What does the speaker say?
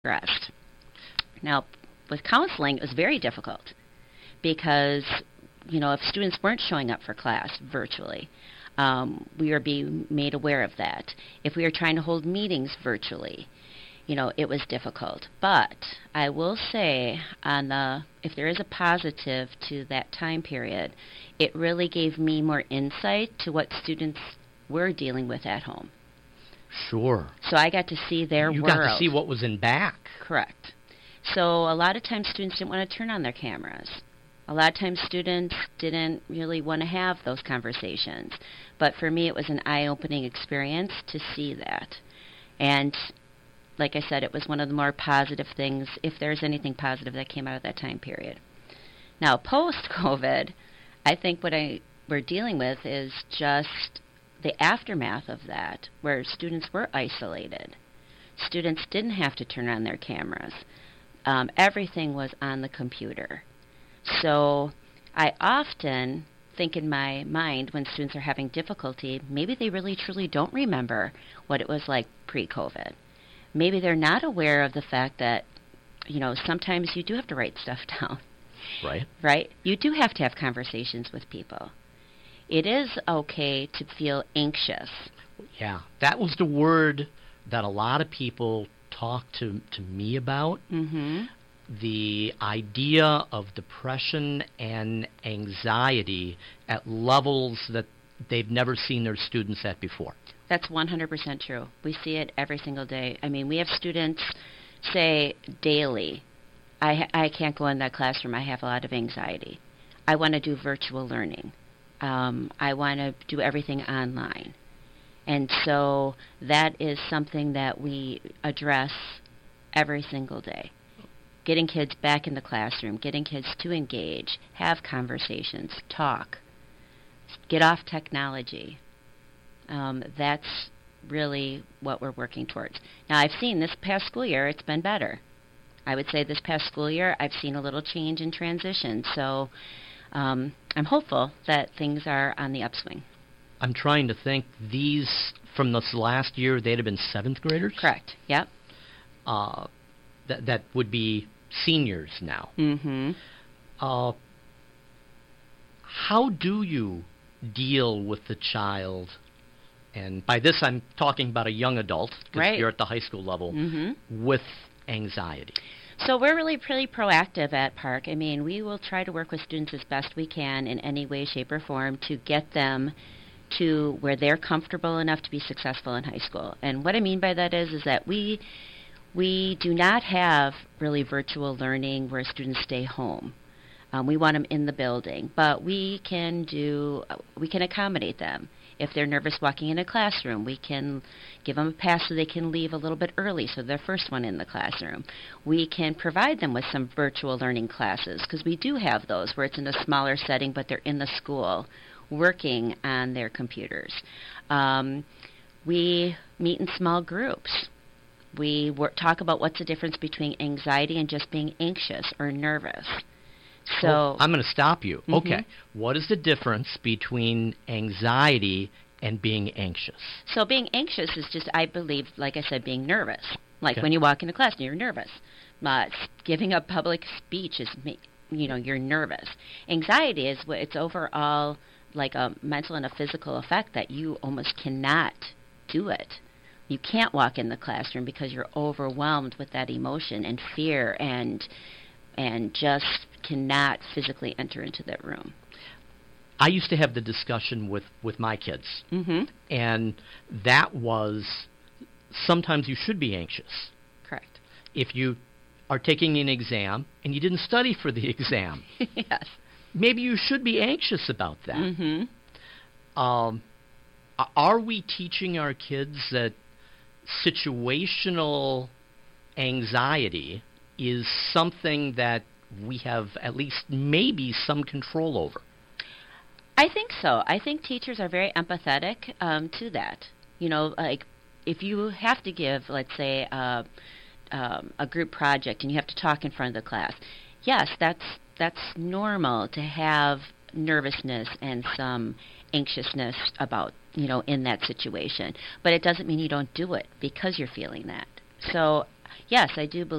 progressed. Now, with counseling, it was very difficult because, if students weren't showing up for class virtually, we were being made aware of that. If we were trying to hold meetings virtually, it was difficult. But I will say, if there is a positive to that time period, it really gave me more insight to what students were dealing with at home. Sure. So I got to see their world. You got to see what was in back. Correct. So a lot of times students didn't want to turn on their cameras. A lot of times students didn't really want to have those conversations. But for me, it was an eye-opening experience to see that. And like I said, it was one of the more positive things, if there's anything positive that came out of that time period. Now, post-COVID, I think what we're dealing with is just the aftermath of that, where students were isolated. Students didn't have to turn on their cameras. Everything was on the computer. So I often think in my mind when students are having difficulty, maybe they really truly don't remember what it was like pre-COVID. Maybe they're not aware of the fact that, sometimes you do have to write stuff down. Right. Right? You do have to have conversations with people. It is okay to feel anxious. Yeah, that was the word that a lot of people talked to me about. Mm-hmm. The idea of depression and anxiety at levels that they've never seen their students at before. That's 100% true. We see it every single day. I mean, we have students say daily, I can't go in that classroom. I have a lot of anxiety. I want to do virtual learning. I want to do everything online. And so that is something that we address every single day. Getting kids back in the classroom, getting kids to engage, have conversations, talk, get off technology. That's really what we're working towards. Now, I've seen this past school year, it's been better. I would say this past school year, I've seen a little change in transition. So I'm hopeful that things are on the upswing. I'm trying to think. These, from this last year, they'd have been 7th graders? Correct, yep. That would be seniors now. Mm-hmm. How do you deal with the child? And by this, I'm talking about a young adult, because right. You're at the high school level, mm-hmm. with anxiety. So we're really pretty proactive at Park. I mean, we will try to work with students as best we can in any way, shape, or form to get them to where they're comfortable enough to be successful in high school. And what I mean by that is that we do not have really virtual learning where students stay home. We want them in the building, but we can accommodate them. If they're nervous walking in a classroom, we can give them a pass so they can leave a little bit early, so they're first one in the classroom. We can provide them with some virtual learning classes, because we do have those where it's in a smaller setting, but they're in the school working on their computers. We meet in small groups. We talk about what's the difference between anxiety and just being anxious or nervous. So I'm going to stop you. Mm-hmm. Okay. What is the difference between anxiety and being anxious? So being anxious is just, I believe, like I said, being nervous. Like Okay. when you walk into class and you're nervous. Giving a public speech is, you're nervous. Anxiety is it's overall like a mental and a physical effect that you almost cannot do it. You can't walk in the classroom because you're overwhelmed with that emotion and fear and just cannot physically enter into that room. I used to have the discussion with my kids, Mm-hmm. and that was sometimes you should be anxious. Correct. If you are taking an exam and you didn't study for the exam, Yes. maybe you should be anxious about that. Mm-hmm. Are we teaching our kids that situational anxiety is something that we have at least maybe some control over? I think so. I think teachers are very empathetic to that. Like if you have to give, let's say, a group project and you have to talk in front of the class, yes, that's normal to have nervousness and some anxiousness about, in that situation. But it doesn't mean you don't do it because you're feeling that. So Yes, I do believe